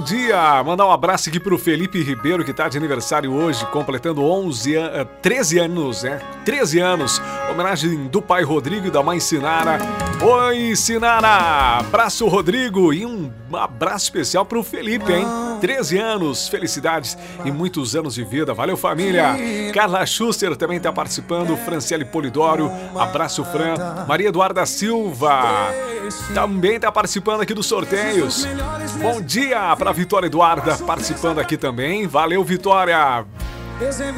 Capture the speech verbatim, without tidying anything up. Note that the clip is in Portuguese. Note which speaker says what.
Speaker 1: dia. Mandar um abraço aqui pro Felipe Ribeiro, que tá de aniversário hoje, completando onze an... treze anos, né? treze anos. Homenagem do pai Rodrigo e da mãe Sinara. Oi, Sinara! Abraço, Rodrigo. E um abraço especial pro Felipe, hein? treze anos, felicidades e muitos anos de vida. Valeu, família. Carla Schuster também tá participando. Franciele Polidoro. Abraço, Fran. Maria Eduarda Silva também tá participando aqui dos sorteios. Bom dia pra Vitória Eduarda participando aqui também. Valeu, Vitória.